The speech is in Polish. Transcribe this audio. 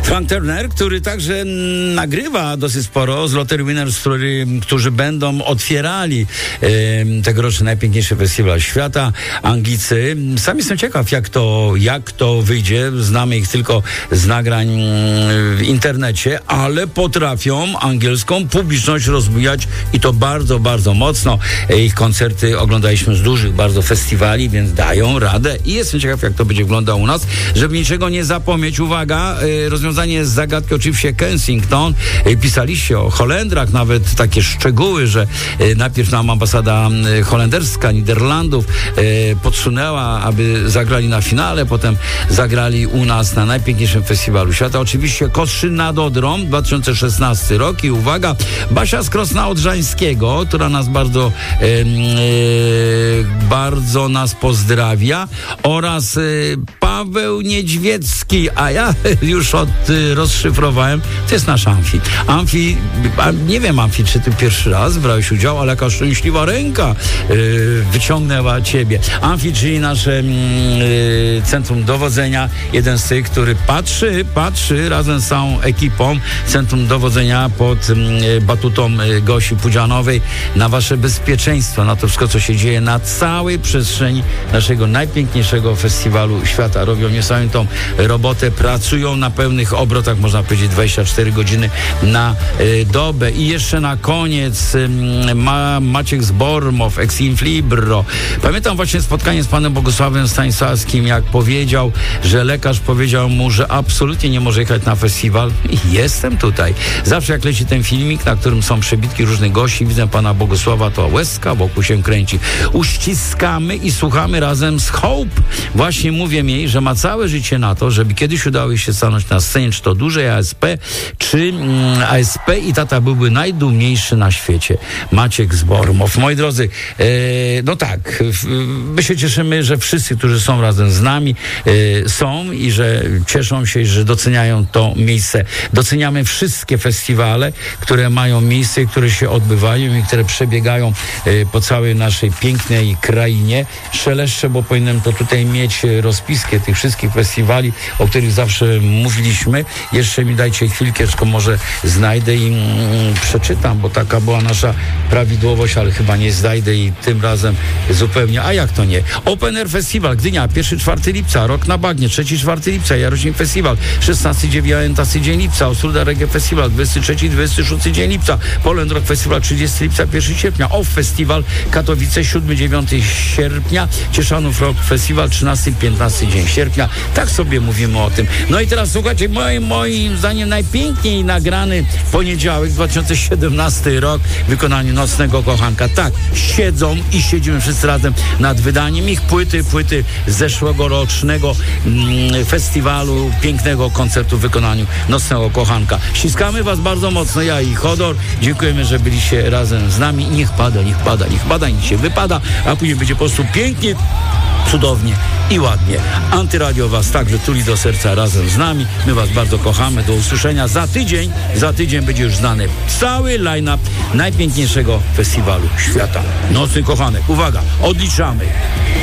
Frank Turner, który także nagrywa dosyć sporo z Lottery Winners, którzy będą otwierali tegoroczny najpiękniejszy festiwal świata. Anglicy. Sam jestem ciekaw, jak to wyjdzie. Znamy ich tylko z nagrań w internecie, ale potrafią angielską publiczność rozbujać i to bardzo, bardzo mocno. Ich koncerty oglądaliśmy z dużych bardzo festiwali, więc dają radę i jestem ciekaw, jak to będzie wyglądało u nas. Żeby niczego nie zapomnieć, uwaga, rozwiązanie z zagadki oczywiście Kensington. Pisaliście o Holendrach, nawet takie szczegóły, że najpierw nam ambasada holenderska Niderlandów podsunęła, aby zagrali na finale, potem zagrali u nas na najpiękniejszym festiwalu świata. Oczywiście Kostrzyn nad Odrą, 2016 rok i uwaga, Basia z Krosna Odrzańskiego, która nas bardzo nas pozdrawia, oraz Paweł Niedźwiecki, a ja już rozszyfrowałem, to jest nasz Amfi. Nie wiem, Amfi, czy ty pierwszy raz brałeś udział, ale jaka szczęśliwa ręka wyciągnęła ciebie. Amfi, czyli nasze centrum dowodzenia, jeden z tych, który patrzy razem z całą ekipą centrum dowodzenia pod batutą Gosi Pudzianowej na wasze bezpieczeństwo, na to wszystko, co się dzieje na całej przestrzeni naszego najpiękniejszego festiwalu świata. Robią niesamowitą robotę, pracują na pełnych obrotach, można powiedzieć 24 godziny na dobę. I jeszcze na koniec Maciek z Bormow, ex Inflibro. Pamiętam właśnie spotkanie z panem Bogusławem Stanisławskim, jak powiedział, że lekarz powiedział mu, że absolutnie nie może jechać na festiwal. I jestem tutaj. Zawsze jak leci ten filmik, na którym są przebitki różnych gości, widzę pana Bogusława, to łezka wokół się kręci. Uściskamy i słuchamy razem z Hope. Właśnie mówię jej, że ma całe życie na to, żeby kiedyś udało się stanąć na scenie, czy to dużej ASP, czy ASP, i tata byłby najdumniejszy na świecie. Maciek z Bormow. Moi drodzy, no tak, my się cieszymy, że wszyscy, którzy są razem z nami, są i że cieszą się, że doceniają to miejsce. Doceniamy wszystkie festiwale, które mają miejsce, które się odbywają i które przebiegają po całej naszej pięknej krainie. Szeleszczę, bo powinienem to tutaj mieć rozpiskę tych wszystkich festiwali, o których zawsze mówiliśmy. Jeszcze mi dajcie chwilkę, tylko może znajdę i przeczytam, bo taka była nasza prawidłowość, ale chyba nie znajdę i tym razem zupełnie. A jak to nie? Open Air Festiwal Gdynia, 1-4 lipca, Rok na Bagnie, 3-4 lipca, Jaroślim Festiwal, 16-19 dzień lipca, Ostruda Reggae Festiwal, 23-26 dzień lipca, Poland Rock Festiwal, 30 lipca, 1 sierpnia, OFF Festiwal, Katowice, 7-9 sierpnia, Cieszanów Rock Festiwal, 13-15 dzień sierpnia. Tak sobie mówimy o tym. No i teraz słuchajcie, moim zdaniem najpiękniej nagrany poniedziałek, 2017 rok, w wykonaniu Nocnego Kochanka. Tak, siedzimy wszyscy razem nad wydaniem ich płyty z zeszłogorocznego festiwalu, pięknego koncertu w wykonaniu Nocnego Kochanka. Ściskamy was bardzo mocno, ja i Hodor. Dziękujemy, że byliście razem z nami. Niech pada, niech się wypada, a później będzie po prostu pięknie, cudownie i ładnie. Antyradio was także tuli do serca razem z nami. My was bardzo kochamy. Do usłyszenia za tydzień. Za tydzień będzie już znany cały line-up najpiękniejszego festiwalu świata. Nocny Kochanek. Uwaga, odliczamy.